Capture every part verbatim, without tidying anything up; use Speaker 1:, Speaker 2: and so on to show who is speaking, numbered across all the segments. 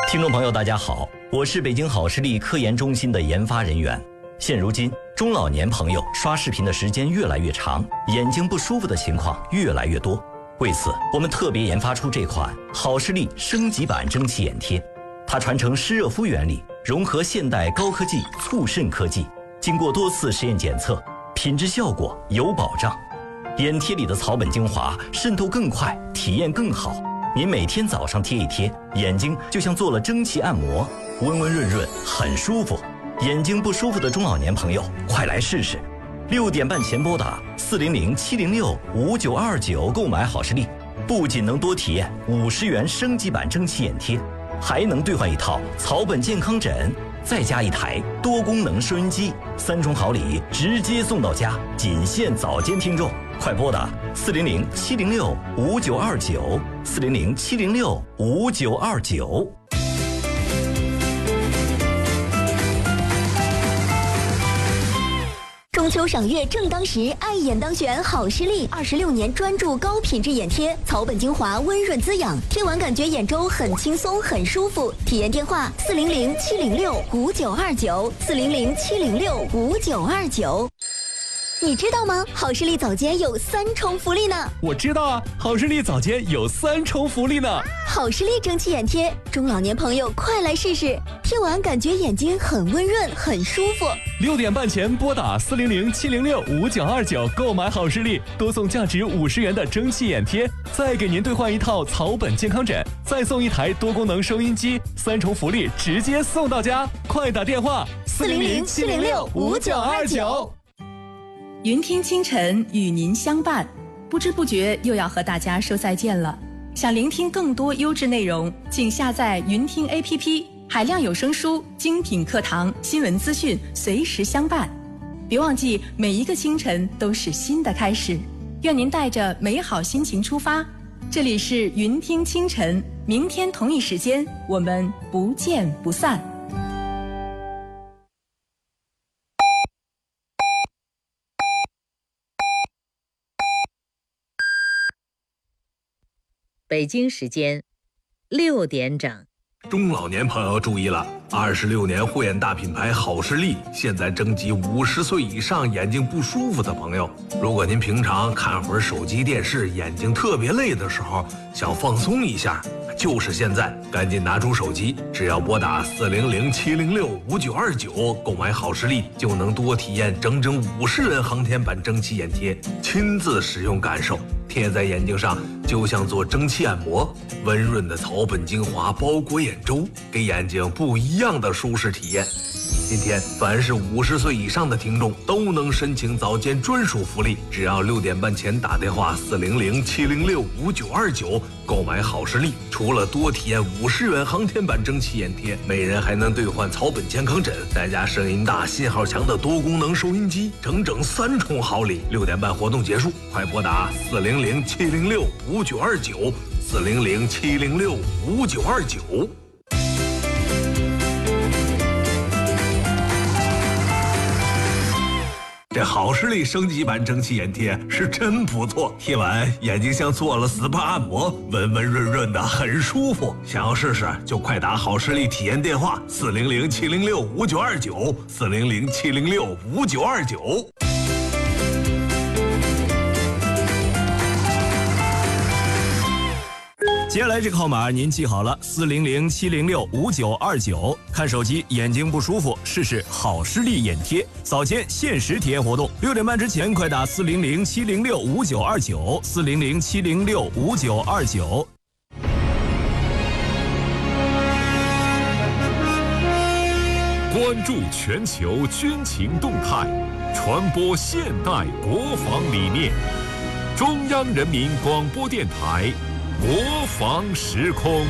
Speaker 1: 听众朋友大家好，我是北京好视力科研中心的研发人员。现如今中老年朋友刷视频的时间越来越长，眼睛不舒服的情况越来越多。为此我们特别研发出这款好视力升级版蒸汽眼贴，它传承湿热敷原理，融合现代高科技促渗科技，经过多次实验检测，品质效果有保障。眼贴里的草本精华渗透更快，体验更好。您每天早上贴一贴，眼睛就像做了蒸汽按摩，温温润润，很舒服。眼睛不舒服的中老年朋友，快来试试！六点半前拨打四零零七零六五九二九购买好视力，不仅能多体验五十元升级版蒸汽眼贴，还能兑换一套草本健康枕，再加一台多功能收音机，三重好礼直接送到家，仅限早间听众。快拨打四零零七零六五九二九，四零零七零六五九二九。
Speaker 2: 中秋赏月正当时，爱眼当选好视力二十六年专注高品质眼贴，草本精华温润滋养，贴完感觉眼周很轻松很舒服。体验电话四零零七零六五九二九，四零零七零六五九二九。你知道吗？好视力早间有三重福利呢！
Speaker 3: 我知道啊，好视力早间有三重福利呢。
Speaker 2: 好视力蒸汽眼贴，中老年朋友快来试试，贴完感觉眼睛很温润，很舒服。
Speaker 3: 六点半前拨打四零零七零六五九二九购买好视力，多送价值五十元的蒸汽眼贴，再给您兑换一套草本健康枕，再送一台多功能收音机，三重福利直接送到家！快打电话
Speaker 2: 四零零七零六五九二九。
Speaker 4: 云听清晨与您相伴，不知不觉又要和大家说再见了。想聆听更多优质内容，请下载云听 A P P， 海量有声书、精品课堂、新闻资讯随时相伴。别忘记，每一个清晨都是新的开始。愿您带着美好心情出发。这里是云听清晨，明天同一时间我们不见不散。
Speaker 5: 北京时间六点整。
Speaker 6: 中老年朋友注意了，二十六年护眼大品牌好视力现在征集五十岁以上眼睛不舒服的朋友。如果您平常看会儿手机电视，眼睛特别累的时候，想放松一下，就是现在，赶紧拿出手机，只要拨打四零零七零六五九二九购买好视力，就能多体验整整五十元航天版蒸汽眼贴，亲自使用感受，贴在眼睛上就像做蒸汽按摩，温润的草本精华包裹眼周，给眼睛不一样的舒适体验。今天凡是五十岁以上的听众都能申请早间专属福利，只要六点半前打电话四零零七零六五九二九购买好视力，除了多体验五十元航天版蒸汽眼贴，每人还能兑换草本健康枕，再加声音大、信号强的多功能收音机，整整三重好礼。六点半活动结束，快拨打四零零七零六五九二九，四零零七零六五九二九。这好视力升级版蒸汽眼贴是真不错，贴完眼睛像做了 S P A 按摩，温温润润的，很舒服。想要试试就快打好视力体验电话四零零七零六五九二九，四零零七零六五九二九。
Speaker 7: 接下来这个号码您记好了，四零零七零六五九二九。看手机眼睛不舒服，试试好视力眼贴，早间限时体验活动，六点半之前快打四零零七零六五九二九，四零零七零六五九二九。
Speaker 8: 关注全球军情动态，传播现代国防理念。中央人民广播电台。国防时空，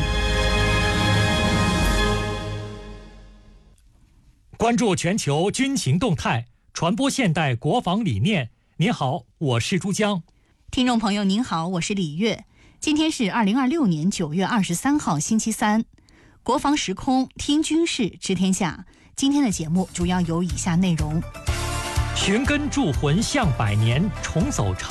Speaker 9: 关注全球军情动态，传播现代国防理念。您好，我是珠江。
Speaker 10: 听众朋友您好，我是李月。今天是二零二六年九月二十三号星期三，国防时空听军事知天下。今天的节目主要有以下内容：
Speaker 9: 寻根铸魂向百年，重走长